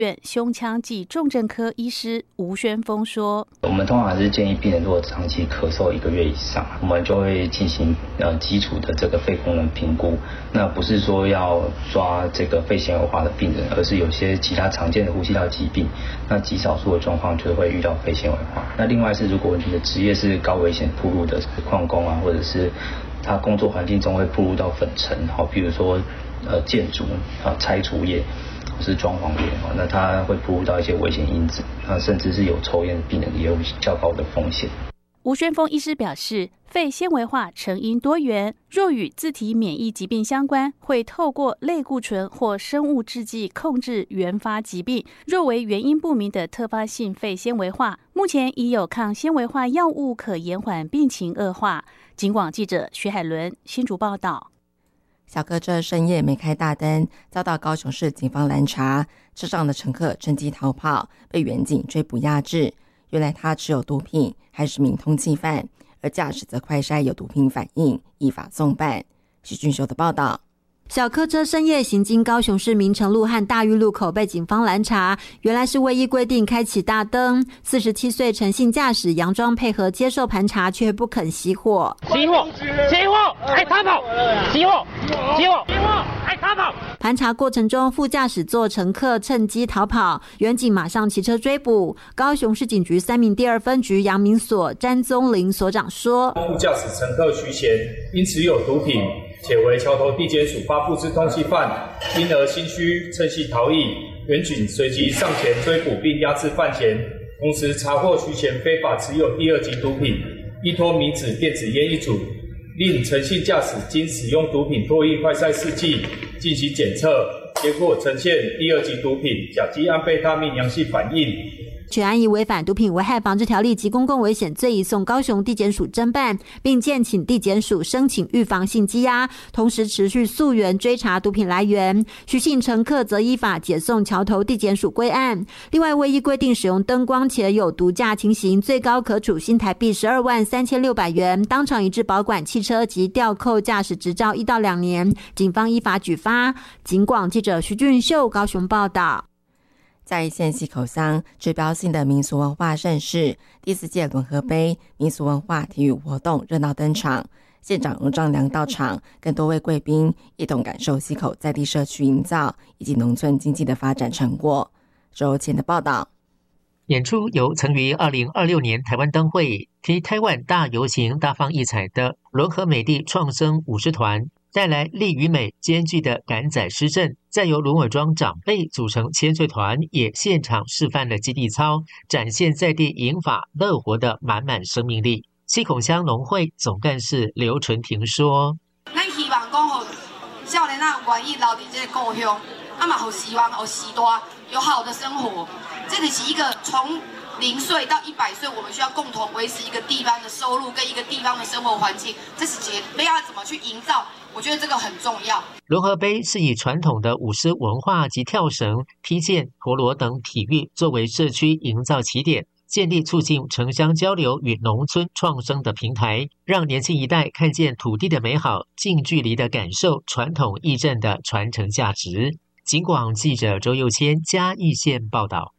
院胸腔暨重症科医师吴宣峰说：“ 我们通常还是建议病人如果长期咳嗽1个月以上，我们就会进行基础的这个肺功能评估。那不是说要抓这个肺纤维化的病人，而是有些其他常见的呼吸道疾病，那极少数的状况就会遇到肺纤维化。那另外是如果你的职业是高危险暴露的矿工啊，或者是他工作环境中会暴露到粉尘，比如说建筑拆除业。”是装潢业，那他会暴露到一些危险因子，甚至是有抽烟的病人也有较高的风险。 吴宣峰医师表示，肺纤维化成因多元，若与自体免疫疾病相关，会透过类固醇或生物制剂控制原发疾病；若为原因不明的特发性肺纤维化，目前已有抗纤维化药物可延缓病情恶化。警广记者徐海伦新竹报道。 小客车深夜没开大灯，遭到高雄市警方拦查，车上的乘客趁机逃跑，被远警追捕压制。原来他持有毒品，还是名通缉犯，而驾驶则快筛有毒品反应，依法送办。许俊修的报道。 小客车深夜行经高雄市民诚路和大峪路口被警方拦查，原来是未依规定开启大灯。47岁陈姓驾驶佯装配合接受盘查，却不肯熄火。 熄火！熄火！哎，逃跑！熄火！熄火！熄火！哎，逃跑！ 盘查过程中，副驾驶座乘客趁机逃跑，远警马上骑车追捕。高雄市警局3名第2分局阳明所詹宗林所长说：“ 副驾驶乘客徐贤因持有毒品，且为桥头地检署发布之通缉犯，因而心虚趁隙逃逸，远警随即上前追捕并压制犯前，同时查获徐贤非法持有第2级毒品依托米脂电子烟1组，令陈姓驾驶经使用毒品唾液快筛试剂进行检测，结果呈现第2级毒品甲基安非他命阳性反应。” 全案以违反毒品危害防治条例及公共危险罪移送高雄地检署侦办，并建请地检署申请预防性羁押，同时持续溯源追查毒品来源。徐姓乘客则依法解送桥头地检署归案。另外，未依规定使用灯光且有毒驾情形，最高可处新台币123600元，当场移至保管汽车及吊扣驾驶执照1到2年。警方依法举发。警广记者徐俊秀高雄报道。 在县溪口乡指标性的民俗文化盛事第4届轮河杯民俗文化体育活动热闹登场，县长翁章良到场，跟多位贵宾一同感受溪口在地社区营造以及农村经济的发展成果。周前的报道。 演出由曾于2026年台湾灯会提台湾大游行大放异彩的轮河美地创生舞狮团，带来力与美兼具的赶仔狮阵，再由轮尾庄长辈组成千岁团，也现场示范了基地操，展现在地银发乐活的满满生命力。溪口乡农会总干事刘纯婷说：“ 咱希望讲，让少年啊愿意留在这个故乡，嘛让希望让时代有好的生活。这里是一个从0岁到100岁，我们需要共同维持一个地方的收入跟一个地方的生活环境，这是要怎么去营造？我觉得这个很重要。” 轮河杯是以传统的舞狮文化及跳绳、踢毽、陀螺等体育作为社区营造起点，建立促进城乡交流与农村创生的平台，让年轻一代看见土地的美好，近距离的感受传统义政的传承价值。警广记者周佑谦嘉义县报道。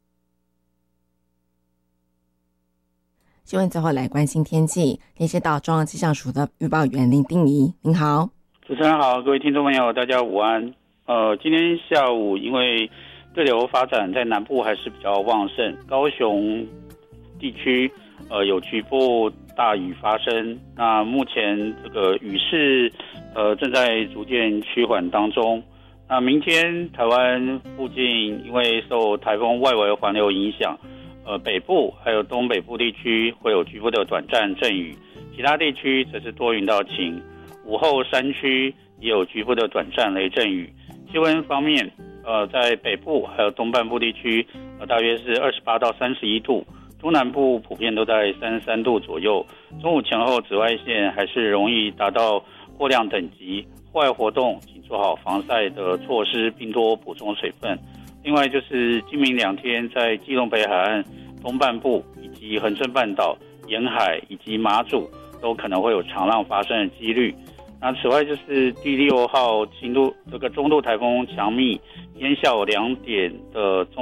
新闻最后来关心天气，连线到中央气象署的预报员林定仪，您好。 主持人好，各位听众朋友，大家午安。今天下午因为对流发展在南部还是比较旺盛，高雄地区有局部大雨发生。那目前这个雨势正在逐渐趋缓当中。那明天台湾附近因为受台风外围环流影响，北部还有东北部地区会有局部的短暂阵雨，其他地区则是多云到晴。午后山区也有局部的短暂雷阵雨。气温方面，在北部还有东半部地区，大约是28到31度，中南部普遍都在33度左右。中午前后紫外线还是容易达到过量等级，户外活动请做好防晒的措施，并多补充水分。另外就是今明2天在基隆北海岸东半部以及恒春半岛沿海以及马祖都可能会有长浪发生的几率。 那此外就是第6号轻度这个中度台风强密，今天下午2点的